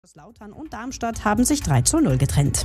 Lautern und Darmstadt haben sich 3:0 getrennt.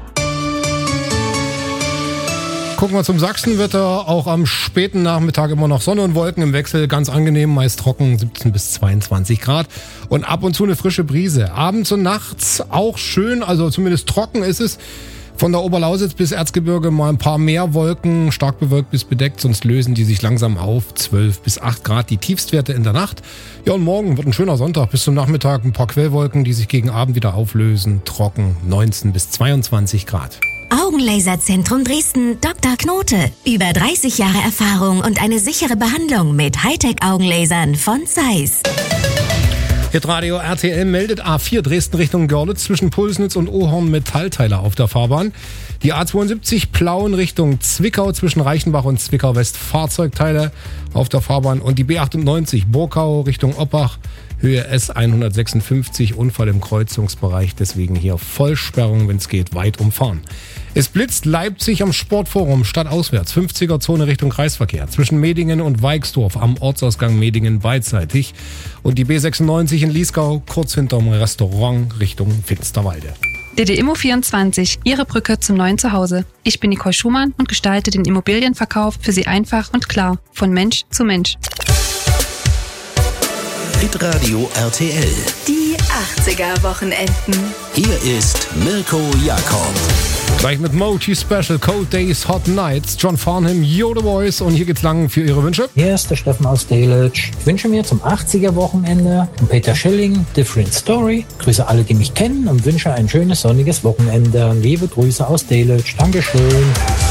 Gucken wir zum Sachsenwetter. Auch am späten Nachmittag immer noch Sonne und Wolken im Wechsel. Ganz angenehm, meist trocken, 17 bis 22 Grad. Und ab und zu eine frische Brise. Abends und nachts auch schön, also zumindest trocken ist es. Von der Oberlausitz bis Erzgebirge mal ein paar mehr Wolken, stark bewölkt bis bedeckt, sonst lösen die sich langsam auf. 12 bis 8 Grad die Tiefstwerte in der Nacht. Ja, und morgen wird ein schöner Sonntag. Bis zum Nachmittag ein paar Quellwolken, die sich gegen Abend wieder auflösen. Trocken, 19 bis 22 Grad. Augenlaserzentrum Dresden, Dr. Knote. Über 30 Jahre Erfahrung und eine sichere Behandlung mit Hightech-Augenlasern von Zeiss. Hitradio RTL meldet A4 Dresden Richtung Görlitz zwischen Pulsnitz und Ohorn Metallteile auf der Fahrbahn. Die A72 Plauen Richtung Zwickau zwischen Reichenbach und Zwickau West Fahrzeugteile auf der Fahrbahn. Und die B98 Burkau Richtung Oppach, Höhe S156, Unfall im Kreuzungsbereich. Deswegen hier Vollsperrung, wenn es geht, weit umfahren. Es blitzt Leipzig am Sportforum stadtauswärts, 50er-Zone Richtung Kreisverkehr, zwischen Medingen und Weixdorf am Ortsausgang Medingen beidseitig. Und die B96 in Liesgau kurz hinterm Restaurant Richtung Finsterwalde. DD Immo 24, Ihre Brücke zum neuen Zuhause. Ich bin Nicole Schumann und gestalte den Immobilienverkauf für Sie einfach und klar, von Mensch zu Mensch. Hitradio RTL. Die 80er-Wochenenden. Hier ist Mirko Jakob. Gleich mit Mochi Special, Cold Days, Hot Nights, John Farnham, You're the Voice. Und hier geht's lang für Ihre Wünsche. Hier ist der Steffen aus Delitzsch. Ich wünsche mir zum 80er-Wochenende von Peter Schilling, Different Story. Grüße alle, die mich kennen und wünsche ein schönes sonniges Wochenende. Liebe Grüße aus Delitzsch. Dankeschön.